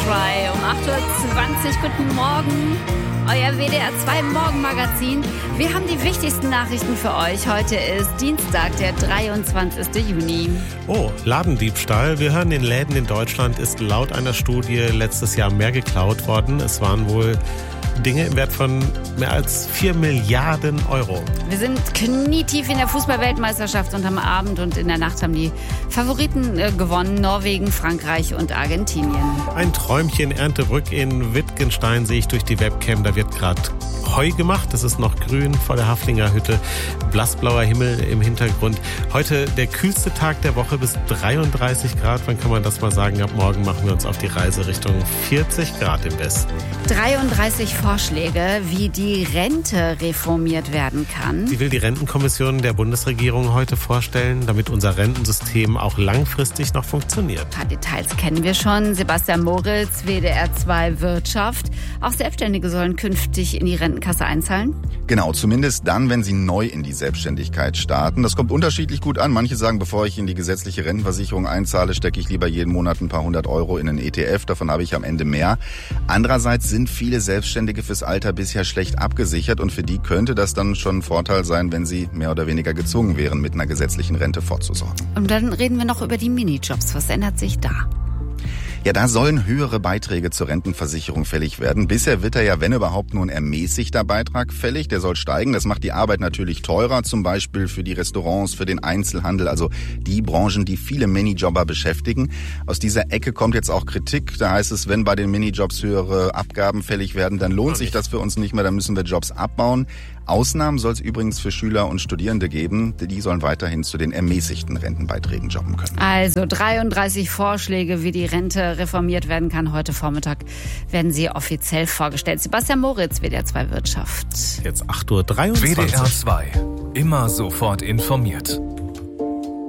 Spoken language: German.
Cry um 8.20 Uhr. Guten Morgen, euer WDR 2 Morgenmagazin. Wir haben die wichtigsten Nachrichten für euch. Heute ist Dienstag, der 23. Juni. Oh, Ladendiebstahl. Wir hören, in Läden in Deutschland ist laut einer Studie letztes Jahr mehr geklaut worden. Es waren wohl Dinge im Wert von mehr als 4 Milliarden Euro. Wir sind knietief in der Fußball-Weltmeisterschaft und am Abend und in der Nacht haben die Favoriten gewonnen. Norwegen, Frankreich und Argentinien. Ein Träumchen Erntebrück in Wittgenstein sehe ich durch die Webcam. Da wird gerade Heu gemacht. Es ist noch grün vor der Haflinger Hütte. Blassblauer Himmel im Hintergrund. Heute der kühlste Tag der Woche bis 33 Grad. Wann kann man das mal sagen? Ab morgen machen wir uns auf die Reise Richtung 40 Grad im Westen. 33 Vorschläge, wie die Rente reformiert werden kann. Die will die Rentenkommission der Bundesregierung heute vorstellen, damit unser Rentensystem auch langfristig noch funktioniert. Ein paar Details kennen wir schon. Sebastian Moritz, WDR 2 Wirtschaft. Auch Selbstständige sollen künftig in die Rentenkasse einzahlen? Genau, zumindest dann, wenn sie neu in die Selbstständigkeit starten. Das kommt unterschiedlich gut an. Manche sagen, bevor ich in die gesetzliche Rentenversicherung einzahle, stecke ich lieber jeden Monat ein paar hundert Euro in einen ETF. Davon habe ich am Ende mehr. Andererseits sind viele Selbstständige fürs Alter bisher schlecht abgesichert und für die könnte das dann schon ein Vorteil sein, wenn sie mehr oder weniger gezwungen wären, mit einer gesetzlichen Rente vorzusorgen. Und dann reden wir noch über die Minijobs. Was ändert sich da? Ja, da sollen höhere Beiträge zur Rentenversicherung fällig werden. Bisher wird ja, wenn überhaupt, nur ein ermäßigter Beitrag fällig. Der soll steigen. Das macht die Arbeit natürlich teurer, zum Beispiel für die Restaurants, für den Einzelhandel, also die Branchen, die viele Minijobber beschäftigen. Aus dieser Ecke kommt jetzt auch Kritik. Da heißt es, wenn bei den Minijobs höhere Abgaben fällig werden, dann lohnt sich das für uns nicht mehr, dann müssen wir Jobs abbauen. Ausnahmen soll es übrigens für Schüler und Studierende geben. Die sollen weiterhin zu den ermäßigten Rentenbeiträgen jobben können. Also 33 Vorschläge, wie die Rente reformiert werden kann. Heute Vormittag werden sie offiziell vorgestellt. Sebastian Moritz, WDR 2 Wirtschaft. Jetzt 8.23 Uhr. WDR 2. Immer sofort informiert.